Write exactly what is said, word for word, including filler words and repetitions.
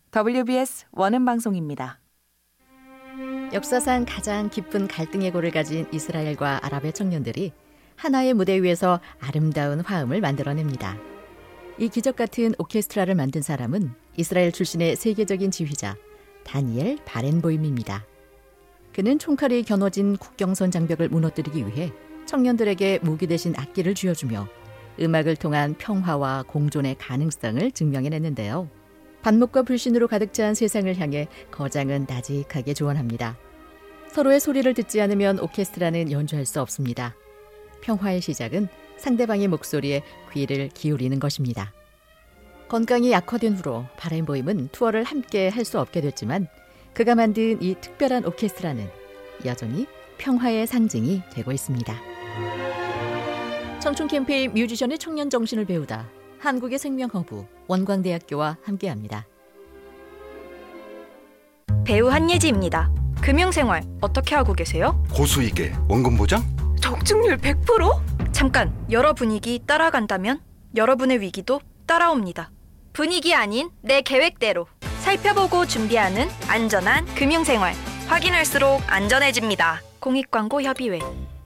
더블유비에스 원음 방송입니다. 역사상 가장 깊은 갈등의 골을 가진 이스라엘과 아랍의 청년들이 하나의 무대 위에서 아름다운 화음을 만들어냅니다. 이 기적 같은 오케스트라를 만든 사람은 이스라엘 출신의 세계적인 지휘자 다니엘 바렌보임입니다. 그는 총칼이 겨눠진 국경선 장벽을 무너뜨리기 위해 청년들에게 무기 대신 악기를 쥐어주며 음악을 통한 평화와 공존의 가능성을 증명해냈는데요. 반목과 불신으로 가득 찬 세상을 향해 거장은 나직하게 조언합니다. 서로의 소리를 듣지 않으면 오케스트라는 연주할 수 없습니다. 평화의 시작은 상대방의 목소리에 귀를 기울이는 것입니다. 건강이 악화된 후로 바렌보임은 투어를 함께 할 수 없게 됐지만 그가 만든 이 특별한 오케스트라는 여전히 평화의 상징이 되고 있습니다. 청춘 캠페인 뮤지션의 청년 정신을 배우다 한국의 생명허브 원광대학교와 함께합니다. 배우 한예지입니다. 금융생활 어떻게 하고 계세요? 고수익에 원금 보장? 적중률 백 퍼센트? 잠깐, 여러 분위기 따라간다면 여러분의 위기도 따라옵니다. 분위기 아닌 내 계획대로 살펴보고 준비하는 안전한 금융생활. 확인할수록 안전해집니다. 공익광고협의회.